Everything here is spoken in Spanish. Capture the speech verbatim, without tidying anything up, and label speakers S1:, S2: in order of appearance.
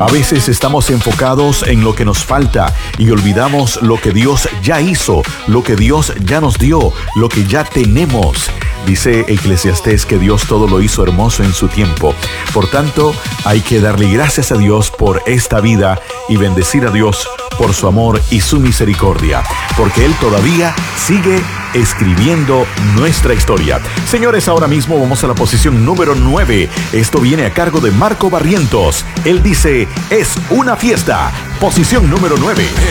S1: A veces estamos enfocados en lo que nos falta y olvidamos lo que Dios ya hizo, lo que Dios ya nos dio, lo que ya tenemos. Dice Eclesiastés que Dios todo lo hizo hermoso en su tiempo. Por tanto, hay que darle gracias a Dios por esta vida y bendecir a Dios por su amor y su misericordia, porque Él todavía sigue escribiendo nuestra historia. Señores, ahora mismo vamos a la posición número nueve. Esto viene a cargo de Marco Barrientos. Él dice, es una fiesta. Posición número nueve.